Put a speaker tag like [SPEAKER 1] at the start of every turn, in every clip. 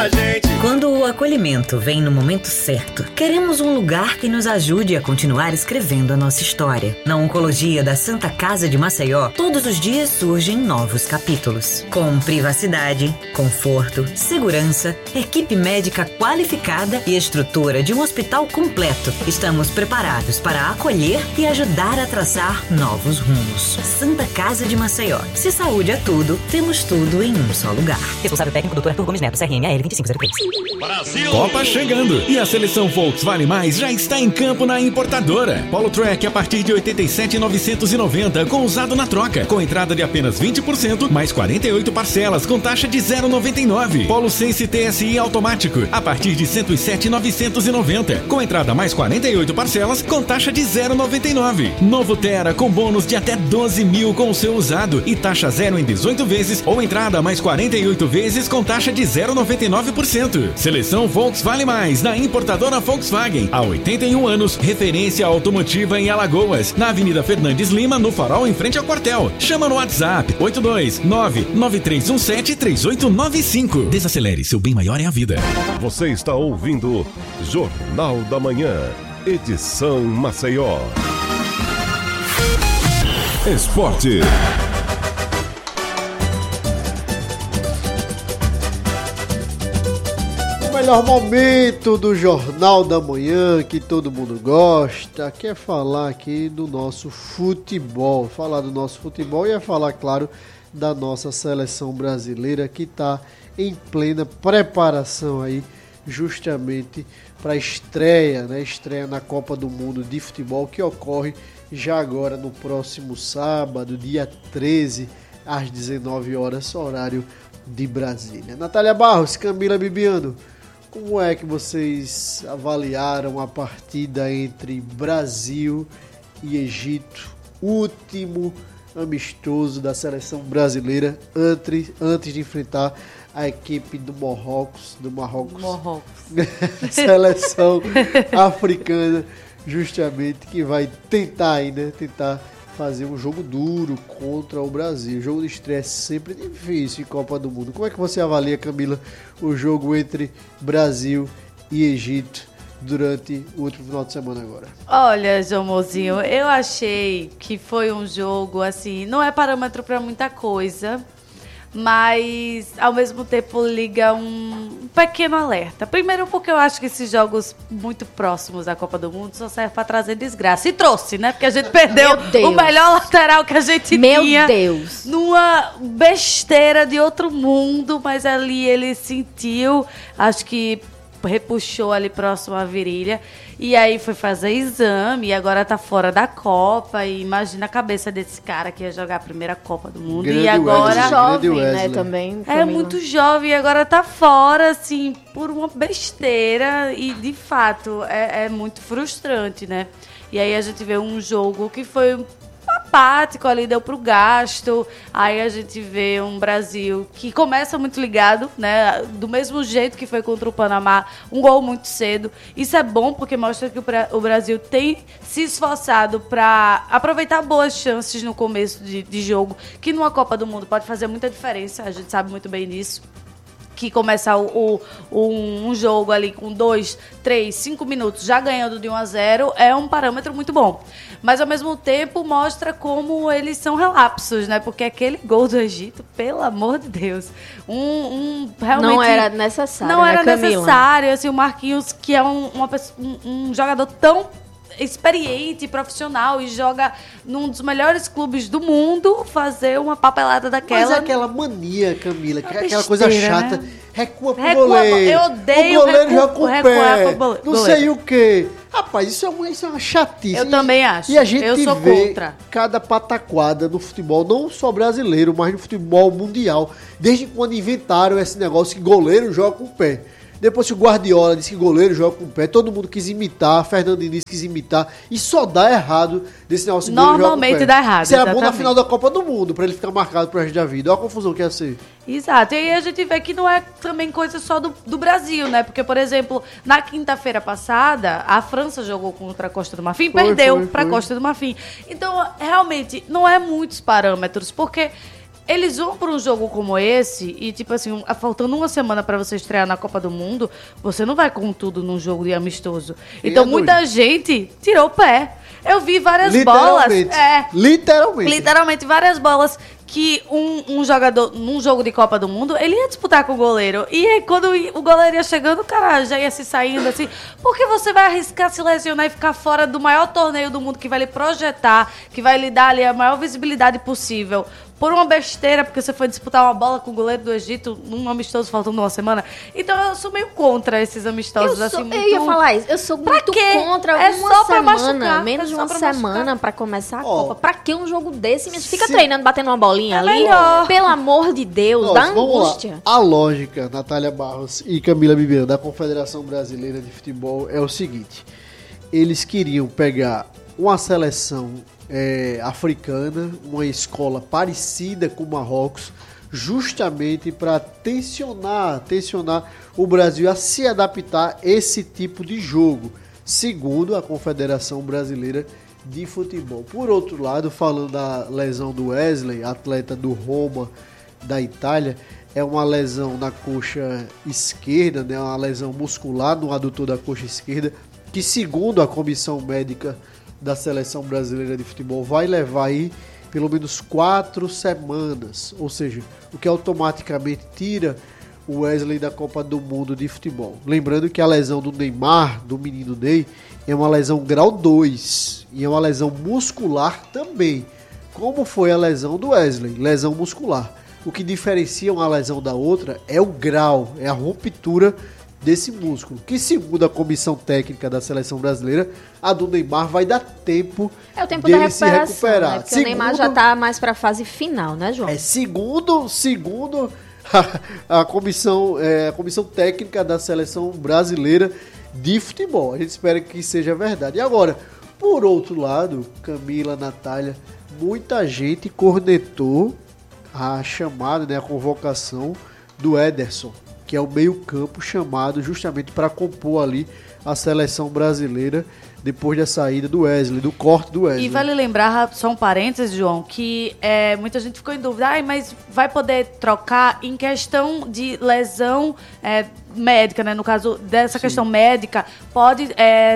[SPEAKER 1] da gente.
[SPEAKER 2] Quando o acolhimento vem no momento certo, queremos um lugar que nos ajude a continuar escrevendo a nossa história. Na Oncologia da Santa Casa de Maceió, todos os dias surgem novos capítulos. Com privacidade, conforto, segurança, equipe médica qualificada e estrutura de um hospital completo, estamos preparados para acolher e ajudar a traçar novos rumos. Santa Casa de Maceió. Se saúde é tudo, temos tudo em um só lugar. Responsável técnico Dr. Arthur Gomes Neto, CRM-AL 2503.
[SPEAKER 1] Brasil! Copa chegando e a seleção Volks Vale Mais já está em campo na importadora. Polo Track a partir de 87.990 com usado na troca, com entrada de apenas 20%, mais 48 parcelas com taxa de 0,99. Polo Sense TSI automático a partir de 107.990 com entrada mais 48 parcelas com taxa de 0,99. Novo Terra com bônus de até 12 mil com o seu usado e taxa zero em 18 vezes ou entrada mais 48 vezes com taxa de 0,99%. Seleção Volks Vale Mais na importadora Volkswagen. Há 81 anos, referência automotiva em Alagoas, na Avenida Fernandes Lima, no Farol, em frente ao quartel. Chama no WhatsApp 829-9317-3895. Desacelere, seu bem maior é a vida.
[SPEAKER 3] Você está ouvindo Jornal da Manhã, edição Maceió. Esporte.
[SPEAKER 4] O melhor momento do Jornal da Manhã, que todo mundo gosta, quer falar aqui do nosso futebol. Falar do nosso futebol e é falar, claro, da nossa seleção brasileira que está em plena preparação aí, justamente para a estreia, né? Estreia na Copa do Mundo de Futebol, que ocorre já agora no próximo sábado, dia 13, às 19 horas, horário de Brasília. Natália Barros, Camila Bibiano, como é que vocês avaliaram a partida entre Brasil e Egito, último amistoso da seleção brasileira antes de enfrentar a equipe do Marrocos. Seleção africana, justamente, que vai tentar fazer um jogo duro contra o Brasil. O jogo de estreia é sempre difícil em Copa do Mundo. Como é que você avalia, Camila, o jogo entre Brasil e Egito durante o último final de semana agora?
[SPEAKER 5] Olha, João Mozinho, eu achei que foi um jogo, assim, não é parâmetro para muita coisa, mas ao mesmo tempo liga um pequeno alerta. Primeiro porque eu acho que esses jogos muito próximos da Copa do Mundo só servem para trazer desgraça. E trouxe, né? Porque a gente perdeu o melhor lateral que a gente tinha.
[SPEAKER 6] Meu Deus!
[SPEAKER 5] Numa besteira de outro mundo, mas ali ele sentiu, acho que repuxou ali próximo à virilha. E aí foi fazer exame e agora tá fora da Copa. E imagina a cabeça desse cara que ia jogar a primeira Copa do Mundo.
[SPEAKER 4] Grande
[SPEAKER 5] e agora...
[SPEAKER 6] Wesley, jovem, né, também.
[SPEAKER 5] É muito jovem e agora tá fora, assim, por uma besteira. E, de fato, é muito frustrante, né? E aí a gente vê um jogo que foi apático ali, deu pro gasto. Aí a gente vê um Brasil que começa muito ligado, né? Do mesmo jeito que foi contra o Panamá, um gol muito cedo. Isso é bom porque mostra que o Brasil tem se esforçado para aproveitar boas chances no começo de jogo, que numa Copa do Mundo pode fazer muita diferença, a gente sabe muito bem disso. Que começar um jogo ali com 2, 3, 5 minutos já ganhando de 1-0 é um parâmetro muito bom. Mas, ao mesmo tempo, mostra como eles são relapsos, né? Porque aquele gol do Egito, pelo amor de Deus, realmente...
[SPEAKER 6] Não era necessário,
[SPEAKER 5] Não era
[SPEAKER 6] Camila?
[SPEAKER 5] necessário. Assim, o Marquinhos, que é um jogador tão experiente, profissional e joga num dos melhores clubes do mundo, fazer uma papelada daquela.
[SPEAKER 4] Mas é aquela mania, Camila, que é aquela
[SPEAKER 5] besteira,
[SPEAKER 4] coisa chata.
[SPEAKER 5] né?
[SPEAKER 4] Recua pro goleiro.
[SPEAKER 5] Eu odeio
[SPEAKER 4] o goleiro joga com o pé.
[SPEAKER 5] Não
[SPEAKER 4] Não sei o quê. Rapaz, isso é uma chatice.
[SPEAKER 5] Eu também acho.
[SPEAKER 4] E a gente
[SPEAKER 5] eu sou
[SPEAKER 4] vê
[SPEAKER 5] contra.
[SPEAKER 4] cada pataquada no futebol, não só brasileiro, mas no futebol mundial. Desde quando inventaram esse negócio que goleiro joga com o pé. Depois que o Guardiola disse que goleiro joga com o pé, todo mundo quis imitar, Fernando Diniz quis imitar, e só dá errado desse negócio de goleiro joga com o pé.
[SPEAKER 5] Normalmente dá errado.
[SPEAKER 4] Isso era bom na final da Copa do Mundo, pra ele ficar marcado pro resto da vida. Olha a confusão que ia ser.
[SPEAKER 5] Exato, e aí a gente vê que não é também coisa só do Brasil, né? Porque, por exemplo, na quinta-feira passada, a França jogou contra a Costa do Marfim, perdeu pra Costa do Marfim. Então, realmente, não é muitos parâmetros, porque eles vão para um jogo como esse e, tipo assim, faltando uma semana para você estrear na Copa do Mundo, você não vai com tudo num jogo de amistoso. Então, muita gente tirou o pé. Eu vi várias bolas. Literalmente, várias bolas que um jogador, num jogo de Copa do Mundo, ele ia disputar com o goleiro. E aí, quando o goleiro ia chegando, o cara já ia se saindo assim. Por que você vai arriscar se lesionar e ficar fora do maior torneio do mundo que vai lhe projetar, que vai lhe dar ali a maior visibilidade possível? Por uma besteira, porque você foi disputar uma bola com o goleiro do Egito num amistoso faltando uma semana. Então eu sou meio contra esses amistosos. Eu
[SPEAKER 6] ia falar isso. Eu sou muito contra uma semana, menos de uma semana pra começar a Copa. Pra que um jogo desse? Fica treinando, batendo uma bolinha ali.
[SPEAKER 5] Melhor.
[SPEAKER 6] Pelo amor de Deus, dá angústia.
[SPEAKER 4] A lógica, Natália Barros e Camila Bibiano, da Confederação Brasileira de Futebol, é o seguinte. Eles queriam pegar uma seleção africana, uma escola parecida com o Marrocos, justamente para tensionar o Brasil a se adaptar a esse tipo de jogo, segundo a Confederação Brasileira de Futebol. Por outro lado, falando da lesão do Wesley, atleta do Roma da Itália, é uma lesão na coxa esquerda, né, uma lesão muscular no adutor da coxa esquerda, que segundo a comissão médica da Seleção Brasileira de Futebol vai levar aí pelo menos 4 semanas, ou seja, o que automaticamente tira o Wesley da Copa do Mundo de Futebol. Lembrando que a lesão do Neymar, do menino Ney, é uma lesão grau 2 e é uma lesão muscular também, como foi a lesão do Wesley, lesão muscular. O que diferencia uma lesão da outra é o grau, é a ruptura desse músculo, que segundo a comissão técnica da Seleção Brasileira, a do Neymar vai dar tempo dele se recuperar.
[SPEAKER 6] Né? Porque o Neymar já está mais para a fase final, né, João?
[SPEAKER 4] Segundo a comissão técnica da Seleção Brasileira de Futebol. A gente espera que seja verdade. E agora, por outro lado, Camila, Natália, muita gente cornetou a chamada, né, a convocação do Ederson, que é o meio-campo chamado justamente para compor ali a seleção brasileira depois da saída do Wesley, do corte do Wesley.
[SPEAKER 5] E vale lembrar, só um parênteses, João, que muita gente ficou em dúvida, mas vai poder trocar em questão de lesão médica, né? No caso dessa questão médica, pode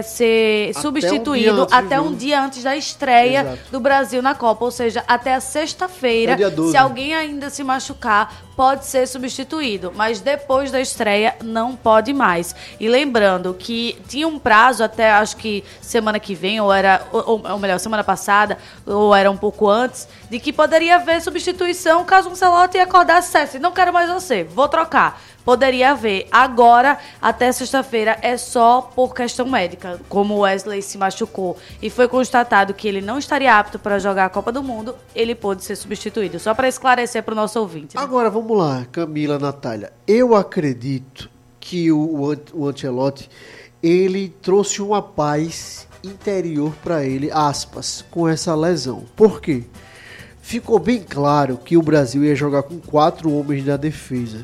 [SPEAKER 5] ser substituído até um dia antes da estreia do Brasil na Copa, ou seja, até a sexta-feira, se alguém ainda se machucar, pode ser substituído, mas depois da estreia não pode mais. E lembrando que tinha um prazo até, acho que semana que vem, ou melhor, semana passada, ou era um pouco antes, de que poderia haver substituição caso um Ancelotti acordasse e dissesse, não quero mais você, vou trocar. Poderia haver. Agora, até sexta-feira, é só por questão médica. Como o Wesley se machucou e foi constatado que ele não estaria apto para jogar a Copa do Mundo, ele pôde ser substituído. Só para esclarecer para o nosso ouvinte. Né?
[SPEAKER 4] Agora, vamos lá, Camila, Natália. Eu acredito que o Ancelotti, ele trouxe uma paz interior para ele, aspas, com essa lesão. Por quê? Ficou bem claro que o Brasil ia jogar com 4 homens na defesa.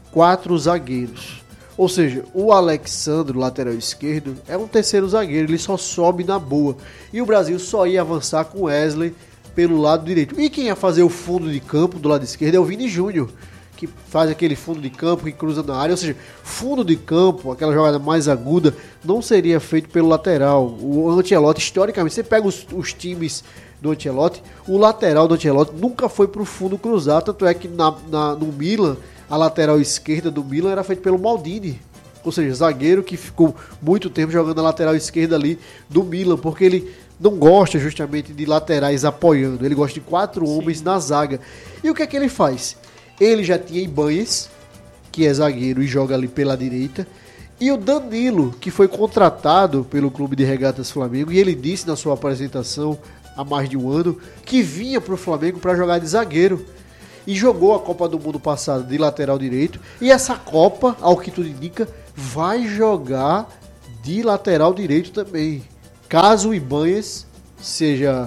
[SPEAKER 4] 4 zagueiros. Ou seja, o Alexandre, lateral esquerdo, é um terceiro zagueiro, ele só sobe na boa. E o Brasil só ia avançar com o Wesley pelo lado direito. E quem ia fazer o fundo de campo do lado esquerdo é o Vini Júnior, que faz aquele fundo de campo que cruza na área. Ou seja, fundo de campo, aquela jogada mais aguda, não seria feito pelo lateral. O Ancelotti, historicamente, você pega os times do Ancelotti, o lateral do Ancelotti nunca foi pro fundo cruzado, tanto é que no Milan, a lateral esquerda do Milan era feita pelo Maldini, ou seja, zagueiro que ficou muito tempo jogando a lateral esquerda ali do Milan, porque ele não gosta justamente de laterais apoiando, ele gosta de 4 homens na zaga. E o que é que ele faz? Ele já tinha Ibanez, que é zagueiro e joga ali pela direita, e o Danilo, que foi contratado pelo Clube de Regatas Flamengo, e ele disse na sua apresentação há mais de um ano que vinha para o Flamengo para jogar de zagueiro. E jogou a Copa do Mundo passada de lateral direito. E essa Copa, ao que tudo indica, vai jogar de lateral direito também. Caso o Ibanez seja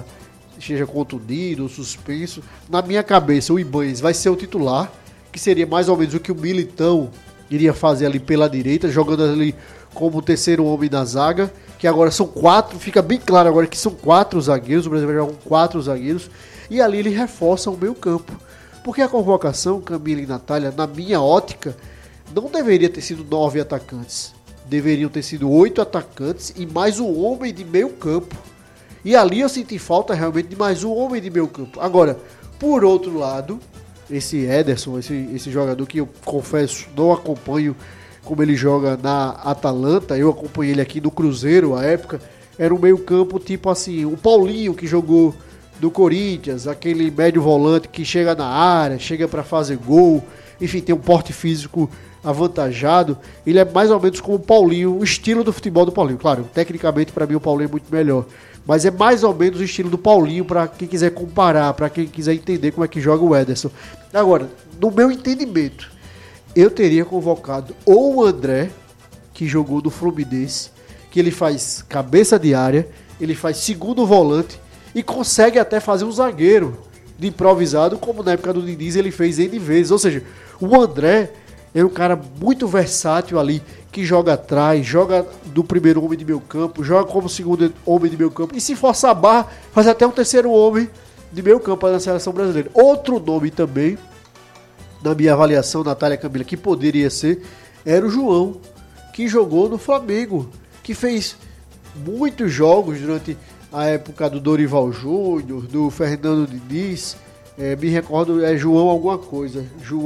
[SPEAKER 4] contundido ou suspenso, na minha cabeça o Ibanez vai ser o titular, que seria mais ou menos o que o Militão iria fazer ali pela direita, jogando ali como terceiro homem na zaga, que agora são 4, fica bem claro agora que são 4 zagueiros, o Brasil vai jogar com 4 zagueiros, e ali ele reforça o meio campo. Porque a convocação, Camila e Natália, na minha ótica, não deveria ter sido 9 atacantes. Deveriam ter sido 8 atacantes e mais um homem de meio campo. E ali eu senti falta realmente de mais um homem de meio campo. Agora, por outro lado, esse Ederson, esse jogador que eu confesso, não acompanho como ele joga na Atalanta, eu acompanhei ele aqui no Cruzeiro à época, era um meio campo tipo assim, o Paulinho que jogou do Corinthians, aquele médio volante que chega na área, chega para fazer gol, enfim, tem um porte físico avantajado. Ele é mais ou menos como o Paulinho, o estilo do futebol do Paulinho. Claro, tecnicamente para mim o Paulinho é muito melhor, mas é mais ou menos o estilo do Paulinho para quem quiser comparar, para quem quiser entender como é que joga o Ederson. Agora, no meu entendimento, eu teria convocado ou o André, que jogou no Fluminense, que ele faz cabeça de área, ele faz segundo volante e consegue até fazer um zagueiro de improvisado, como na época do Diniz ele fez N vezes. Ou seja, o André é um cara muito versátil ali, que joga atrás, joga do primeiro homem de meio campo, joga como segundo homem de meio campo, e se forçar a barra, faz até um terceiro homem de meio campo na seleção brasileira. Outro nome também, na minha avaliação, Natália, Camila, que poderia ser, era o João, que jogou no Flamengo, que fez muitos jogos durante a época do Dorival Júnior, do Fernando Diniz, me recordo, João alguma coisa,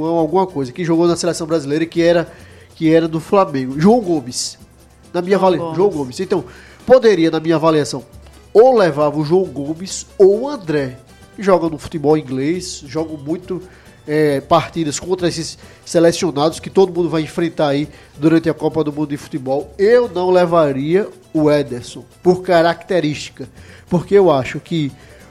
[SPEAKER 4] que jogou na seleção brasileira, que era do Flamengo. João Gomes. João Gomes. Então, poderia, na minha avaliação, ou levava o João Gomes ou o André, que joga no futebol inglês, jogam muito partidas contra esses selecionados que todo mundo vai enfrentar aí durante a Copa do Mundo de Futebol. Eu não levaria o Ederson, por característica, porque eu acho que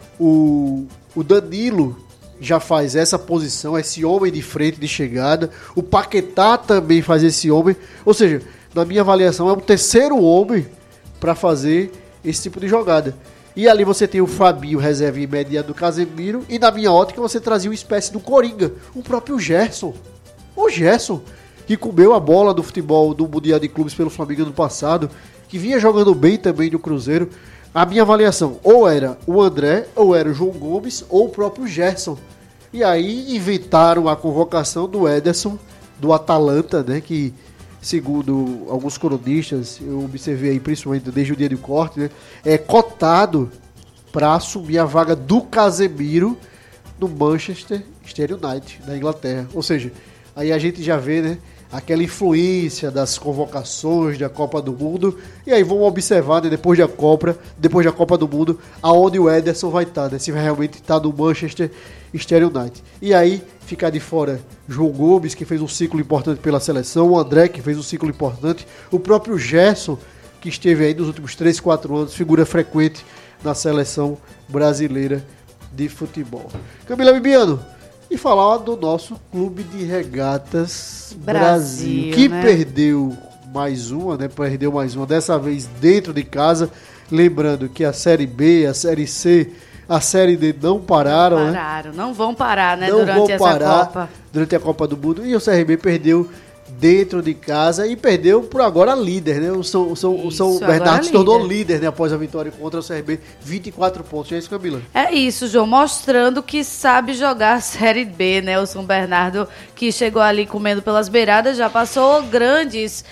[SPEAKER 4] o Danilo já faz essa posição, esse homem de frente, de chegada. O Paquetá também faz esse homem. Ou seja, na minha avaliação, é um terceiro homem para fazer esse tipo de jogada. E ali você tem o Fabinho, reserva imediata do Casemiro. E na minha ótica, você trazia uma espécie do Coringa, o próprio Gerson. O Gerson, que comeu a bola do futebol do Mundial de Clubes pelo Flamengo ano passado, que vinha jogando bem também no Cruzeiro. A minha avaliação, ou era o André, ou era o João Gomes, ou o próprio Gerson. E aí inventaram a convocação do Ederson, do Atalanta, né, que segundo alguns cronistas, eu observei aí principalmente desde o dia do corte, né, é cotado para assumir a vaga do Casemiro no Manchester United, da Inglaterra. Ou seja, aí a gente já vê, né, aquela influência das convocações da Copa do Mundo, e aí vamos observar, né, depois da Copa do Mundo, aonde o Ederson vai estar, né, se vai realmente estar no Manchester United. E aí ficar de fora João Gomes, que fez um ciclo importante pela seleção, o André, que fez um ciclo importante, o próprio Gerson, que esteve aí nos últimos 3, 4 anos, figura frequente na seleção brasileira de futebol. Camila Bibiano, e falar do nosso Clube de Regatas Brasil, que, né, perdeu mais uma, dessa vez dentro de casa. Lembrando que a Série B, a Série C, a Série D não pararam.
[SPEAKER 5] Não vão parar, né? Durante essa Copa.
[SPEAKER 4] Durante a Copa do Mundo. E o CRB perdeu dentro de casa e perdeu por agora líder, né? O São Bernardo se tornou líder, né? Após a vitória contra o CRB, 24 pontos. É isso, Camila?
[SPEAKER 5] É isso, João, mostrando que sabe jogar a Série B, né? O São Bernardo, que chegou ali comendo pelas beiradas, já passou grandes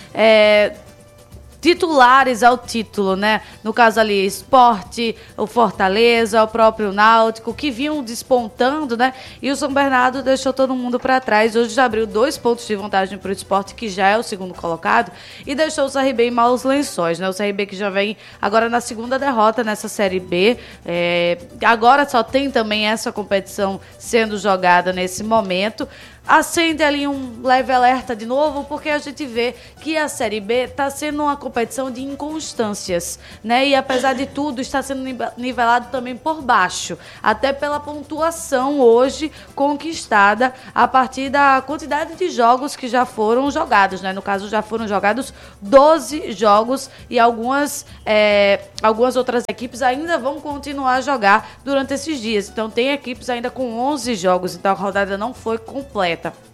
[SPEAKER 5] titulares ao título, né? No caso ali, Sport, o Fortaleza, o próprio Náutico, que vinham despontando, né? E o São Bernardo deixou todo mundo para trás. Hoje já abriu 2 pontos de vantagem para o Sport, que já é o segundo colocado, e deixou o CRB em maus lençóis, né? O CRB que já vem agora na segunda derrota nessa Série B. Agora só tem também essa competição sendo jogada nesse momento. Acende ali um leve alerta de novo, porque a gente vê que a Série B está sendo uma competição de inconstâncias, né? E apesar de tudo, está sendo nivelado também por baixo, até pela pontuação hoje conquistada a partir da quantidade de jogos que já foram jogados, né? No caso, já foram jogados 12 jogos e algumas outras equipes ainda vão continuar a jogar durante esses dias. Então, tem equipes ainda com 11 jogos, então a rodada não foi completa.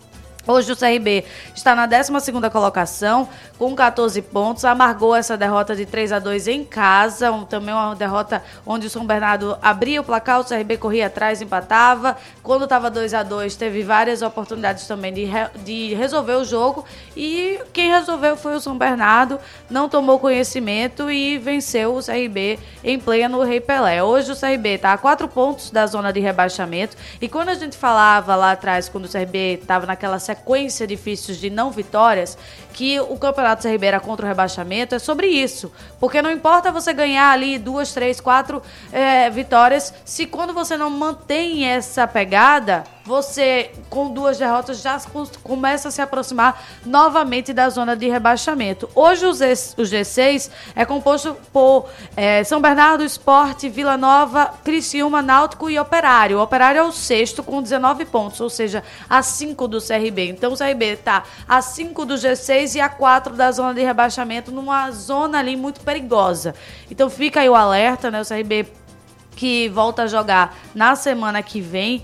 [SPEAKER 5] Hoje o CRB está na 12ª colocação, com 14 pontos, amargou essa derrota de 3-2 em casa, também uma derrota onde o São Bernardo abria o placar, o CRB corria atrás, empatava, quando estava 2-2 teve várias oportunidades também de resolver o jogo, e quem resolveu foi o São Bernardo, não tomou conhecimento e venceu o CRB em pleno Rei Pelé. Hoje o CRB está a 4 pontos da zona de rebaixamento, e quando a gente falava lá atrás, quando o CRB estava naquela sequência difícil de não vitórias, que o campeonato do CRB era contra o rebaixamento, é sobre isso. Porque não importa você ganhar ali 2, 3, 4 vitórias, se quando você não mantém essa pegada, você com 2 derrotas já começa a se aproximar novamente da zona de rebaixamento. Hoje o G6 é composto por São Bernardo, Sport, Vila Nova, Criciúma, Náutico e Operário. O Operário é o 6º com 19 pontos, ou seja, a 5 do CRB. Então o CRB está a 5 do G6 e a 4 da zona de rebaixamento, numa zona ali muito perigosa. Então fica aí o alerta, né? O CRB que volta a jogar na semana que vem,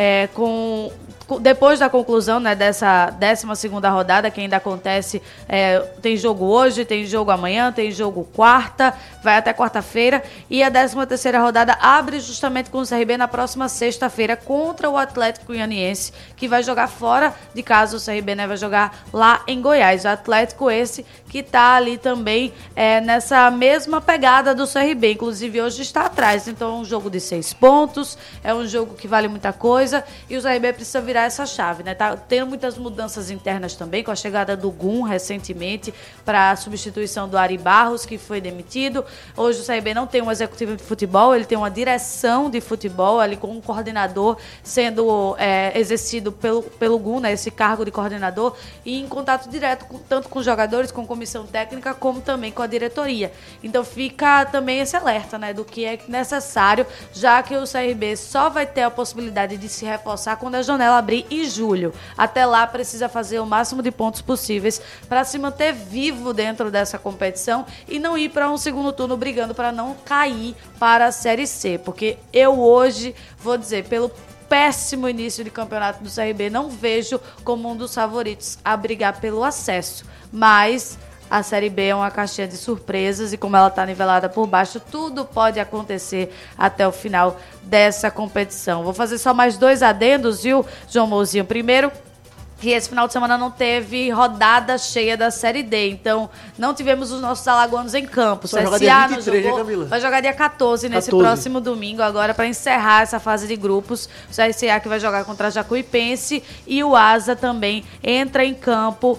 [SPEAKER 5] depois da conclusão, né, dessa 12ª rodada, que ainda acontece, tem jogo hoje, tem jogo amanhã, tem jogo quarta, vai até quarta-feira, e a 13ª rodada abre justamente com o CRB na próxima sexta-feira contra o Atlético Goianiense, que vai jogar fora de casa. O CRB, né, vai jogar lá em Goiás. O Atlético esse que está ali também nessa mesma pegada do CRB, inclusive hoje está atrás, então é um jogo de 6 pontos, é um jogo que vale muita coisa, e o CRB precisa virar essa chave, né? Tá tendo muitas mudanças internas também, com a chegada do Gum recentemente para a substituição do Ari Barros, que foi demitido. Hoje o CRB não tem um executivo de futebol, ele tem uma direção de futebol ali com um coordenador sendo exercido pelo Gum, né? Esse cargo de coordenador, e em contato direto tanto com os jogadores, com comissão técnica, como também com a diretoria. Então fica também esse alerta, né, do que é necessário, já que o CRB só vai ter a possibilidade de se reforçar quando a janela abrir em julho. Até lá precisa fazer o máximo de pontos possíveis para se manter vivo dentro dessa competição e não ir para um segundo turno brigando para não cair para a Série C, porque eu hoje vou dizer, pelo péssimo início de campeonato do CRB, não vejo como um dos favoritos a brigar pelo acesso, mas a Série B é uma caixinha de surpresas e como ela está nivelada por baixo, tudo pode acontecer até o final dessa competição. Vou fazer só mais 2 adendos, viu, João Mouzinho? Primeiro, que esse final de semana não teve rodada cheia da Série D, então não tivemos os nossos alagoanos em campo.
[SPEAKER 4] Só joga dia 23,
[SPEAKER 5] jogou,
[SPEAKER 4] né, Camila?
[SPEAKER 5] vai jogar dia 14 nesse próximo domingo, agora para encerrar essa fase de grupos. O CSA que vai jogar contra a Jacuipense e o Asa também entra em campo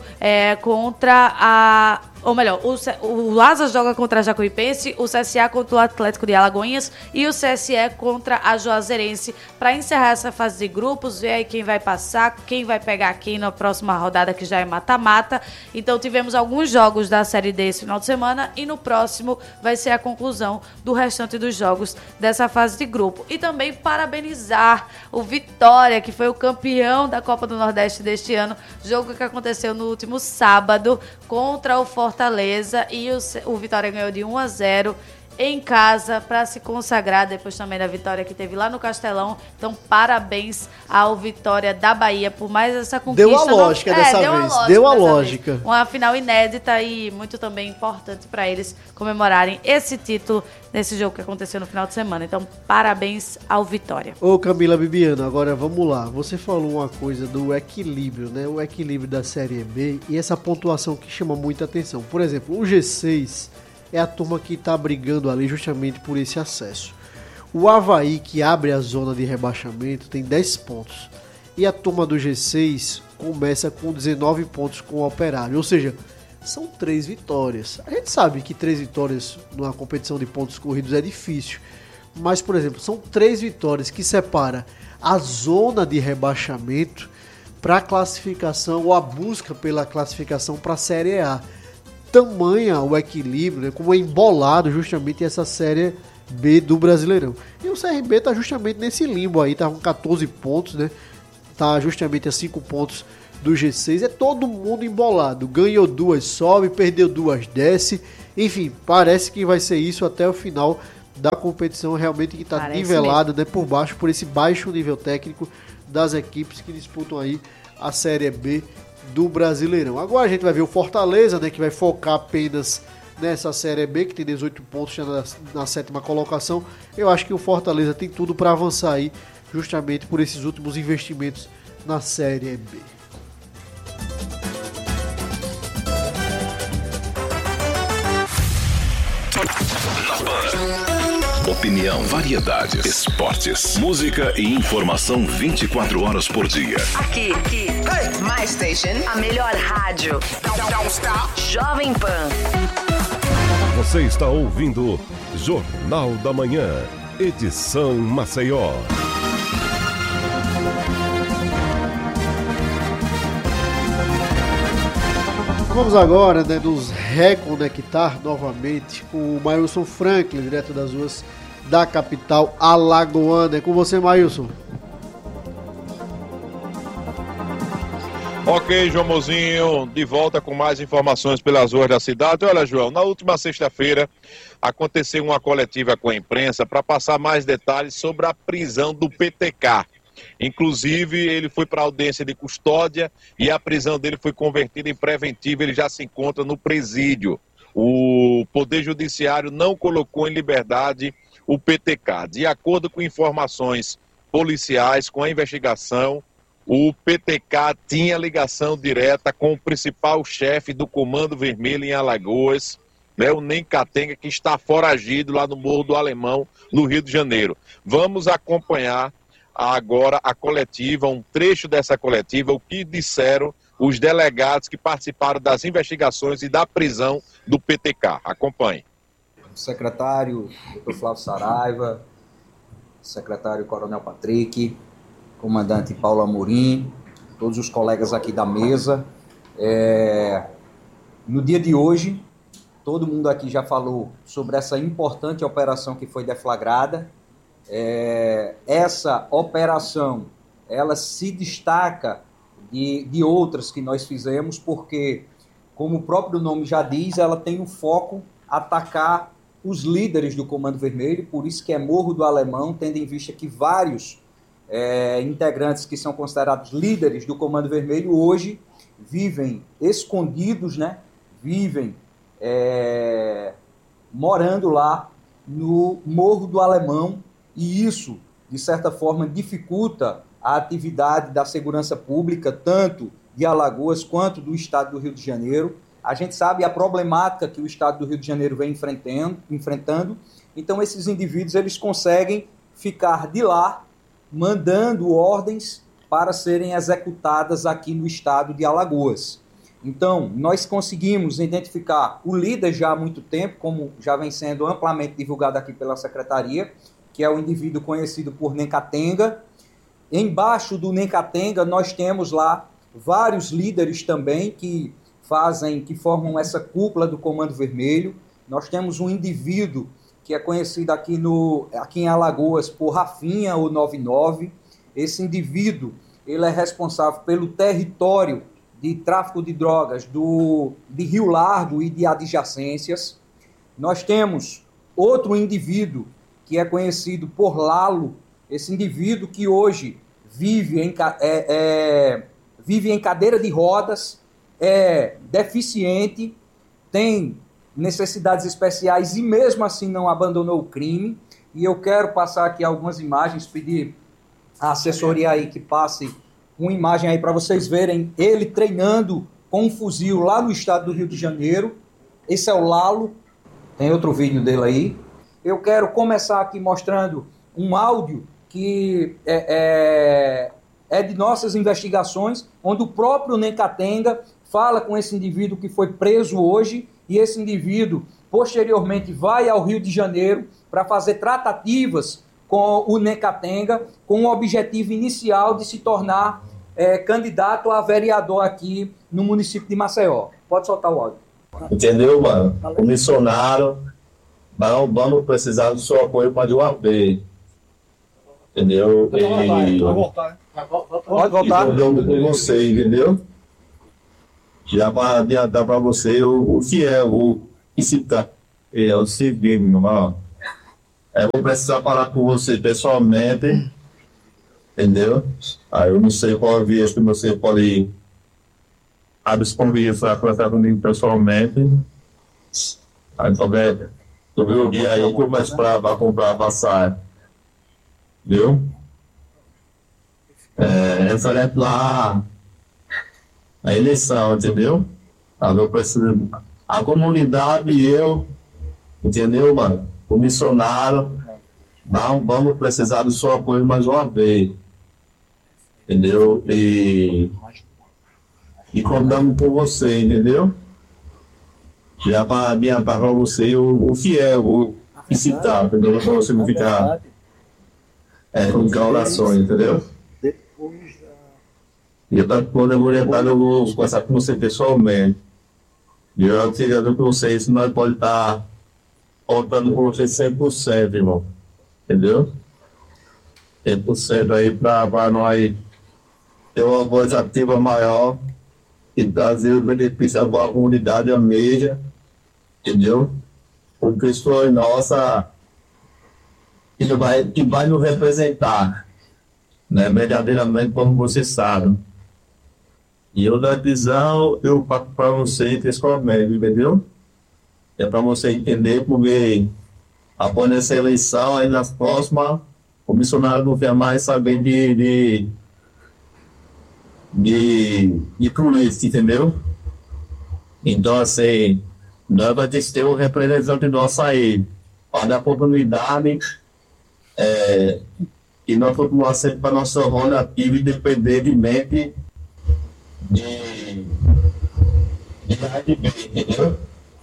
[SPEAKER 5] contra a... Ou melhor, o Asa joga contra a Jacuipense, o CSA contra o Atlético de Alagoinhas e o CSE contra a Juazeirense para encerrar essa fase de grupos, ver aí quem vai passar, quem vai pegar quem na próxima rodada, que já é mata-mata. Então tivemos alguns jogos da Série D esse final de semana e no próximo vai ser a conclusão do restante dos jogos dessa fase de grupo. E também parabenizar o Vitória, que foi o campeão da Copa do Nordeste deste ano, jogo que aconteceu no último sábado contra o Fortaleza, e o Vitória ganhou de 1-0 em casa para se consagrar depois também da vitória que teve lá no Castelão. Então parabéns ao Vitória da Bahia por mais essa conquista.
[SPEAKER 4] Deu a lógica dessa vez. Deu a lógica.
[SPEAKER 5] Uma final inédita e muito também importante para eles comemorarem esse título nesse jogo que aconteceu no final de semana. Então parabéns ao Vitória.
[SPEAKER 4] Ô Camila Bibiano, agora vamos lá. Você falou uma coisa do equilíbrio, né? O equilíbrio da Série B e essa pontuação que chama muita atenção. Por exemplo, o G6 é a turma que está brigando ali justamente por esse acesso. O Avaí, que abre a zona de rebaixamento, tem 10 pontos. E a turma do G6 começa com 19 pontos com o Operário. Ou seja, são 3 vitórias. A gente sabe que 3 vitórias numa competição de pontos corridos é difícil. Mas, por exemplo, são 3 vitórias que separam a zona de rebaixamento para a classificação ou a busca pela classificação para a Série A. Tamanha o equilíbrio, né, como é embolado justamente essa Série B do Brasileirão. E o CRB tá justamente nesse limbo aí, tá com 14 pontos, né? Tá justamente a 5 pontos do G6. É todo mundo embolado. Ganhou 2, sobe, perdeu 2, desce. Enfim, parece que vai ser isso até o final da competição, realmente que tá nivelado, né, por baixo, por esse baixo nível técnico das equipes que disputam aí a Série B do Brasileirão. Agora a gente vai ver o Fortaleza, né, que vai focar apenas nessa Série B, que tem 18 pontos já na 7ª colocação. Eu acho que o Fortaleza tem tudo para avançar aí, justamente por esses últimos investimentos na Série B.
[SPEAKER 3] Opinião, variedades, esportes, música e informação 24 horas por dia.
[SPEAKER 2] Aqui. My Station, a melhor rádio. Jovem Pan.
[SPEAKER 3] Você está ouvindo Jornal da Manhã, edição Maceió.
[SPEAKER 4] Vamos agora, né, nos reconectar novamente com o Mailson Franklin, direto das ruas da capital alagoana. É com você, Mailson.
[SPEAKER 7] Ok, João Mozinho, de volta com mais informações pelas ruas da cidade. Olha, João, na última sexta-feira aconteceu uma coletiva com a imprensa para passar mais detalhes sobre a prisão do PTK. Inclusive, ele foi para a audiência de custódia e a prisão dele foi convertida em preventiva. Ele já se encontra no presídio. O Poder Judiciário não colocou em liberdade o PTK. De acordo com informações policiais, com a investigação, o PTK tinha ligação direta com o principal chefe do Comando Vermelho em Alagoas, né, o Nencatenga, que está foragido lá no Morro do Alemão, no Rio de Janeiro. Vamos acompanhar agora a coletiva, um trecho dessa coletiva, o que disseram os delegados que participaram das investigações e da prisão do PTK. Acompanhe.
[SPEAKER 8] Secretário Dr. Flávio Saraiva, secretário Coronel Patrick, comandante Paulo Amorim, todos os colegas aqui da mesa. No dia de hoje, todo mundo aqui já falou sobre essa importante operação que foi deflagrada. Essa operação, ela se destaca de outras que nós fizemos, porque, como o próprio nome já diz, ela tem um foco atacar os líderes do Comando Vermelho, por isso que é Morro do Alemão, tendo em vista que vários integrantes que são considerados líderes do Comando Vermelho hoje vivem escondidos, né? Vivem morando lá no Morro do Alemão, e isso, de certa forma, dificulta a atividade da segurança pública, tanto de Alagoas quanto do estado do Rio de Janeiro. A gente sabe a problemática que o estado do Rio de Janeiro vem enfrentando, então esses indivíduos eles conseguem ficar de lá, mandando ordens para serem executadas aqui no estado de Alagoas. Então, nós conseguimos identificar o líder já há muito tempo, como já vem sendo amplamente divulgado aqui pela Secretaria, que é o indivíduo conhecido por Nencatenga. Embaixo do Nencatenga, nós temos lá vários líderes também que formam essa cúpula do Comando Vermelho. Nós temos um indivíduo que é conhecido aqui em Alagoas por Rafinha, ou 99. Esse indivíduo ele é responsável pelo território de tráfico de drogas de Rio Largo e de adjacências. Nós temos outro indivíduo que é conhecido por Lalo, esse indivíduo que hoje vive em cadeira de rodas, é deficiente, tem necessidades especiais e mesmo assim não abandonou o crime. E eu quero passar aqui algumas imagens, pedir a assessoria aí que passe uma imagem aí para vocês verem ele treinando com um fuzil lá no estado do Rio de Janeiro. Esse é o Lalo, tem outro vídeo dele aí. Eu quero começar aqui mostrando um áudio que é de nossas investigações, onde o próprio Nencatenga fala com esse indivíduo que foi preso hoje, e esse indivíduo posteriormente vai ao Rio de Janeiro para fazer tratativas com o Nencatenga, com o objetivo inicial de se tornar candidato a vereador aqui no município de Maceió. Pode soltar o áudio.
[SPEAKER 9] Entendeu, mano? O missionário, vamos precisar do seu apoio para o AP. Entendeu? Pode voltar.
[SPEAKER 8] Pode voltar.
[SPEAKER 9] Com você, entendeu? Já para adiantar para você o que é o ICITA. É o seguinte, irmão. Eu vou precisar falar com você pessoalmente entendeu? Aí eu não sei qual via que você pode disponível para conversar comigo pessoalmente. Aí talvez tu viu o dia aí que eu mais para comprar a passagem, viu? Referente lá a eleição, entendeu? Eu preciso, a comunidade e eu, entendeu, mano? O missionário, vamos precisar do seu apoio mais uma vez, entendeu? E contamos com você, entendeu? Já para adiantar para você o fiel, o citar, entendeu? Para você não ficar com orações, entendeu? E eu quando eu vou conversar com você pessoalmente. E eu tirando com vocês, nós pode estar contando com vocês 100%, irmão. Entendeu? 100% aí para nós ter uma voz ativa maior e trazer o benefício à comunidade, à mídia, entendeu? Com pessoas nossas que vai nos representar, né? Verdadeiramente, como você sabe. E eu da visão, eu passo para você pessoalmente, entendeu? É para você entender, porque após essa eleição, aí nas próximas, o missionário não vai mais saber de política, entendeu? Então, assim, nós vamos ter um representante nosso aí, para dar oportunidade, e nós vamos sempre para nossa roda ativa, independentemente de entendeu?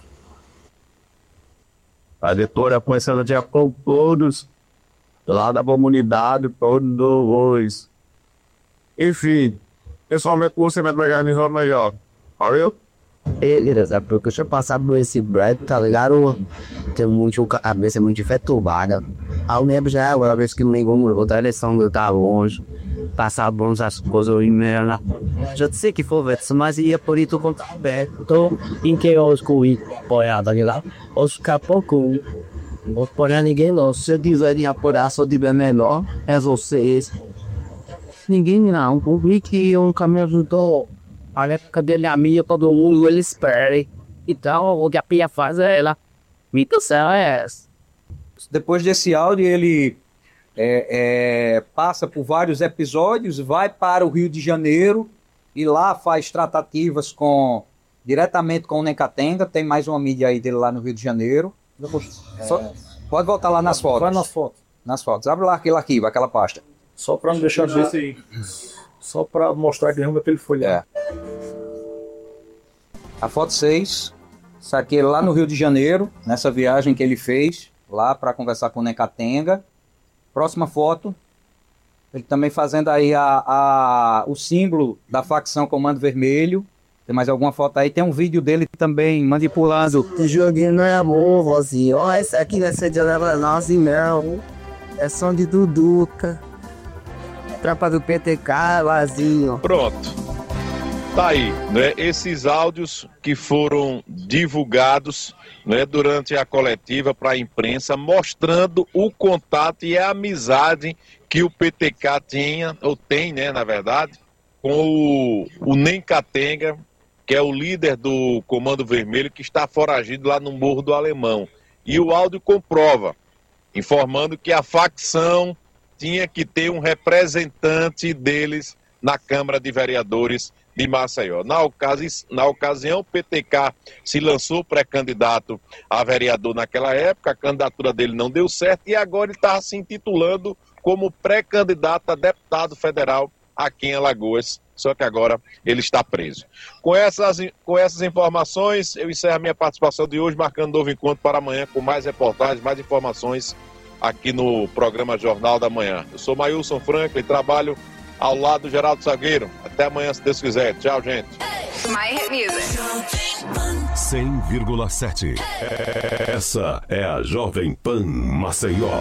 [SPEAKER 9] A diretora conhecendo de apoio todos lá da comunidade, todos. Enfim, pessoalmente você vai pegar em melhor. Valeu?
[SPEAKER 10] Beleza, porque eu passar por esse break, tá ligado? Tem muito, a cabeça é muito perturbada. Eu lembro já agora, vez que não ligou outra eleição que eu tava longe, passar bons as coisas em merda. Já sei que foi ver, mas ia por isso contar aberto. Então, em que eu escolhi apoiar, tá ligado? Os pouco, não vou apoiar ninguém não. Se eu quiser apoiar, se eu tiver melhor, é vocês. Ninguém não, o que eu nunca me ajudou. A época dele, a minha, todo mundo, ele espera. Então, o que a Pia faz é ela. Me cancela é essa.
[SPEAKER 8] Depois desse áudio, ele passa por vários episódios, vai para o Rio de Janeiro e lá faz tratativas diretamente com o Necatenga. Tem mais uma mídia aí dele lá no Rio de Janeiro. Pode voltar lá nas fotos.
[SPEAKER 11] Vai nas fotos.
[SPEAKER 8] Nas fotos. Abre lá aquele arquivo, aquela pasta.
[SPEAKER 11] Só para não deixar ver isso aí. Só para mostrar que realmente ele foi lá.
[SPEAKER 8] A foto 6, saquei lá no Rio de Janeiro, nessa viagem que ele fez, lá para conversar com o Necatenga. Próxima foto, ele também fazendo aí o símbolo da facção Comando Vermelho. Tem mais alguma foto aí? Tem um vídeo dele também manipulando.
[SPEAKER 10] Esse joguinho não é amor, vozinho. Ó, esse aqui vai ser de nós e não. É som de Duduca. Tropa do PTK, Lazinho.
[SPEAKER 7] Pronto. Tá aí, né? Esses áudios que foram divulgados, né, durante a coletiva para a imprensa, mostrando o contato e a amizade que o PTK tinha, ou tem, né, na verdade, com o Necatenga, que é o líder do Comando Vermelho, que está foragido lá no Morro do Alemão. E o áudio comprova, informando que a facção tinha que ter um representante deles na Câmara de Vereadores de Maceió. Na ocasião, o PTK se lançou pré-candidato a vereador naquela época, a candidatura dele não deu certo e agora ele está se intitulando como pré-candidato a deputado federal aqui em Alagoas, só que agora ele está preso. Com essas informações, eu encerro a minha participação de hoje, marcando novo encontro para amanhã com mais reportagens, mais informações aqui no programa Jornal da Manhã. Eu sou Mailson Franklin, trabalho ao lado do Geraldo Salgueiro. Até amanhã, se Deus quiser. Tchau, gente.
[SPEAKER 12] My Hit Music
[SPEAKER 3] 100,7. Essa é a Jovem Pan Maceió.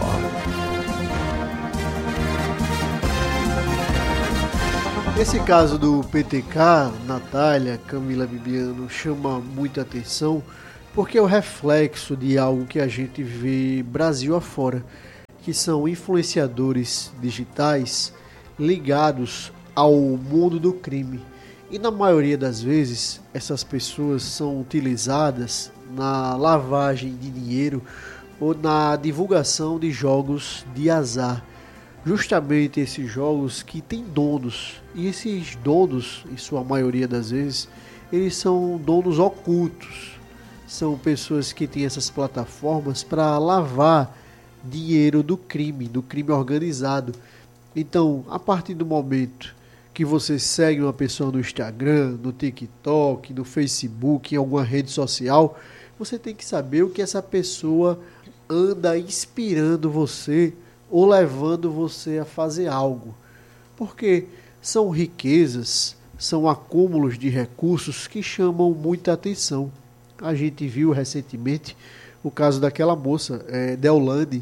[SPEAKER 4] Esse caso do PTK, Natália, Camila Bibiano, chama muita atenção porque é o reflexo de algo que a gente vê Brasil afora, que são influenciadores digitais ligados ao mundo do crime. E na maioria das vezes, essas pessoas são utilizadas na lavagem de dinheiro ou na divulgação de jogos de azar. Justamente esses jogos que têm donos. E esses donos, em sua maioria das vezes, eles são donos ocultos. São pessoas que têm essas plataformas para lavar dinheiro do crime organizado. Então, a partir do momento que você segue uma pessoa no Instagram, no TikTok, no Facebook, em alguma rede social, você tem que saber o que essa pessoa anda inspirando você ou levando você a fazer algo. Porque são riquezas, são acúmulos de recursos que chamam muita atenção. A gente viu recentemente o caso daquela moça, Deolane,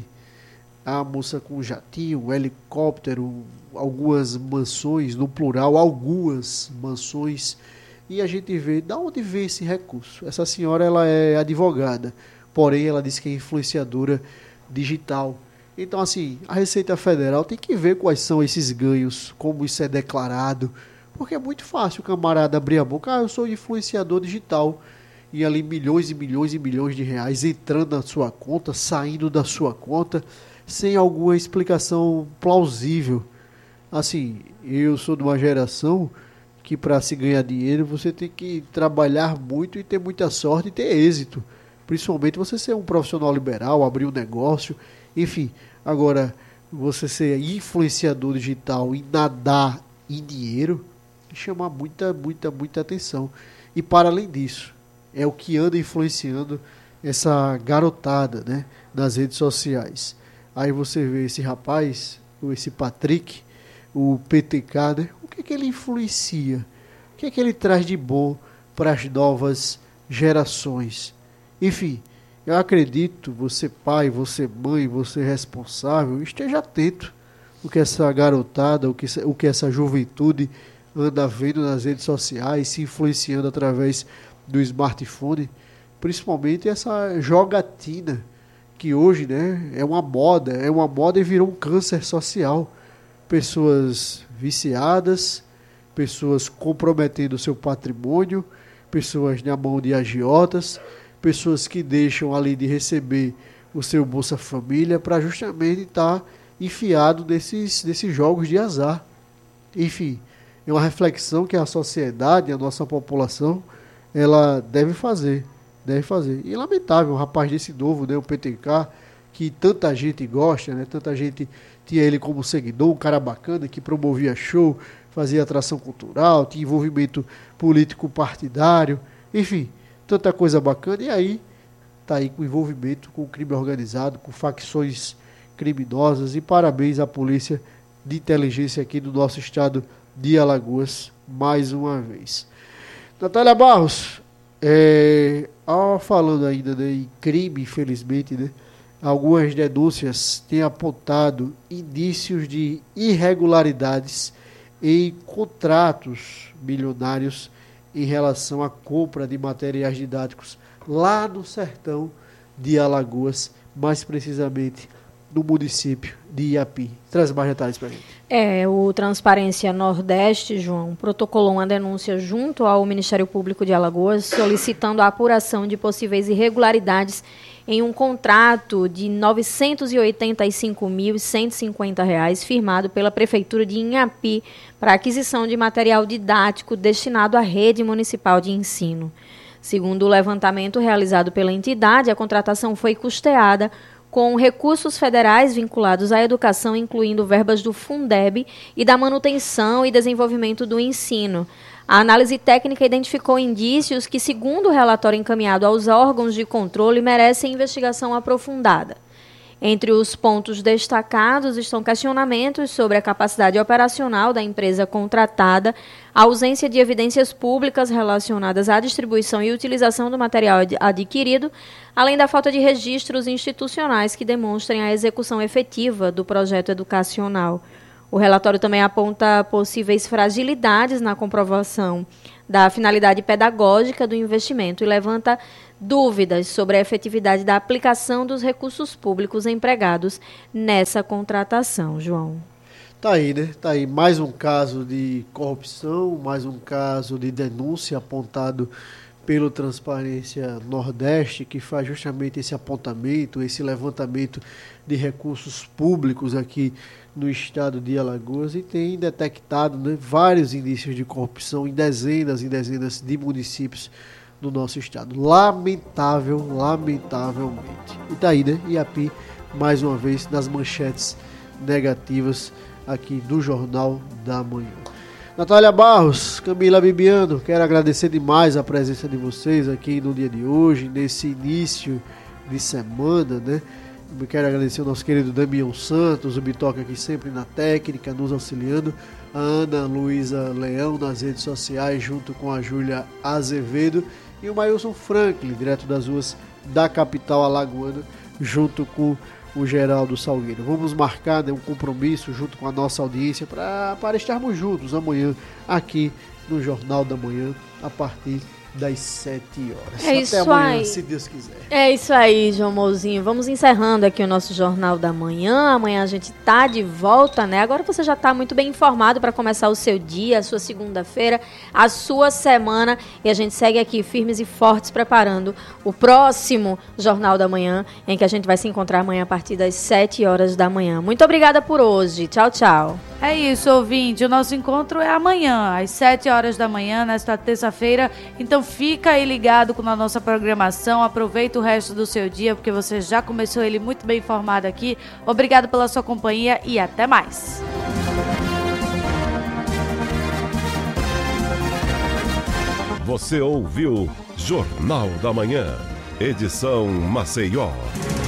[SPEAKER 4] a moça com um jatinho, um helicóptero, algumas mansões, no plural, algumas mansões, e a gente vê, de onde vem esse recurso? Essa senhora, ela é advogada, porém ela diz que é influenciadora digital. Então, assim, a Receita Federal tem que ver quais são esses ganhos, como isso é declarado, porque é muito fácil o camarada abrir a boca, eu sou influenciador digital, e ali milhões e milhões e milhões de reais entrando na sua conta, saindo da sua conta, sem alguma explicação plausível. Assim, eu sou de uma geração que para se ganhar dinheiro você tem que trabalhar muito e ter muita sorte e ter êxito. Principalmente você ser um profissional liberal, abrir um negócio, enfim. Agora, você ser influenciador digital e nadar em dinheiro, chama muita atenção. E para além disso, é o que anda influenciando essa garotada, né, nas redes sociais. Aí você vê esse rapaz, esse Patrick, o PTK, né? O que é que ele influencia? O que é que ele traz de bom para as novas gerações? Enfim, eu acredito, você pai, você mãe, você responsável, esteja atento o que essa garotada, o que essa juventude anda vendo nas redes sociais, se influenciando através do smartphone, principalmente essa jogatina, que hoje, né, é uma moda e virou um câncer social. Pessoas viciadas, pessoas comprometendo o seu patrimônio, pessoas na mão de agiotas, pessoas que deixam ali de receber o seu Bolsa Família para justamente estar enfiado desses jogos de azar. Enfim, é uma reflexão que a sociedade, a nossa população, ela deve fazer. E lamentável, um rapaz desse novo, né, o PTK, que tanta gente gosta, né, tanta gente tinha ele como seguidor, um cara bacana que promovia show, fazia atração cultural, tinha envolvimento político partidário, enfim, tanta coisa bacana. E aí, tá aí com envolvimento com o crime organizado, com facções criminosas. E parabéns à polícia de inteligência aqui do nosso estado de Alagoas, mais uma vez. Natália Barros, falando ainda, né, em crime, infelizmente, né, algumas denúncias têm apontado indícios de irregularidades em contratos milionários em relação à compra de materiais didáticos lá no sertão de Alagoas, mais precisamente no município de Iapi. Traz mais detalhes para a gente.
[SPEAKER 6] O Transparência Nordeste, João, protocolou uma denúncia junto ao Ministério Público de Alagoas solicitando a apuração de possíveis irregularidades em um contrato de R$ 985.150 firmado pela Prefeitura de Inhapi para aquisição de material didático destinado à rede municipal de ensino. Segundo o levantamento realizado pela entidade, a contratação foi custeada com recursos federais vinculados à educação, incluindo verbas do Fundeb e da manutenção e desenvolvimento do ensino. A análise técnica identificou indícios que, segundo o relatório encaminhado aos órgãos de controle, merecem investigação aprofundada. Entre os pontos destacados estão questionamentos sobre a capacidade operacional da empresa contratada, a ausência de evidências públicas relacionadas à distribuição e utilização do material adquirido, além da falta de registros institucionais que demonstrem a execução efetiva do projeto educacional. O relatório também aponta possíveis fragilidades na comprovação da finalidade pedagógica do investimento e levanta dúvidas sobre a efetividade da aplicação dos recursos públicos empregados nessa contratação, João.
[SPEAKER 4] Tá aí, né? Tá aí mais um caso de corrupção, mais um caso de denúncia apontado pelo Transparência Nordeste, que faz justamente esse apontamento, esse levantamento de recursos públicos aqui no estado de Alagoas e tem detectado, né, vários indícios de corrupção em dezenas e dezenas de municípios do nosso estado. Lamentavelmente. E tá aí, né? IAPI, mais uma vez, nas manchetes negativas aqui do Jornal da Manhã. Natália Barros, Camila Bibiano, quero agradecer demais a presença de vocês aqui no dia de hoje, nesse início de semana, né? Eu quero agradecer ao nosso querido Damião Santos, o Bitoca aqui sempre na técnica, nos auxiliando, a Ana Luísa Leão nas redes sociais, junto com a Júlia Azevedo, e o Mailson Franklin, direto das ruas da capital alagoana, junto com o Geraldo Salgueiro. Vamos marcar, né, um compromisso junto com a nossa audiência para estarmos juntos amanhã aqui no Jornal da Manhã, a partir das 7 horas.
[SPEAKER 6] É isso
[SPEAKER 4] Até amanhã,
[SPEAKER 6] aí.
[SPEAKER 4] se Deus quiser.
[SPEAKER 6] É isso aí, João Mouzinho. Vamos encerrando aqui o nosso Jornal da Manhã. Amanhã a gente tá de volta, né? Agora você já tá muito bem informado para começar o seu dia, a sua segunda-feira, a sua semana. E a gente segue aqui firmes e fortes preparando o próximo Jornal da Manhã, em que a gente vai se encontrar amanhã a partir das 7 horas da manhã. Muito obrigada por hoje. Tchau, tchau.
[SPEAKER 5] É isso, ouvinte. O nosso encontro é amanhã, às 7 horas da manhã, nesta terça-feira. Então fica aí ligado com a nossa programação. Aproveita o resto do seu dia, porque você já começou ele muito bem informado aqui. Obrigado pela sua companhia e até mais.
[SPEAKER 13] Você ouviu Jornal da Manhã, edição Maceió.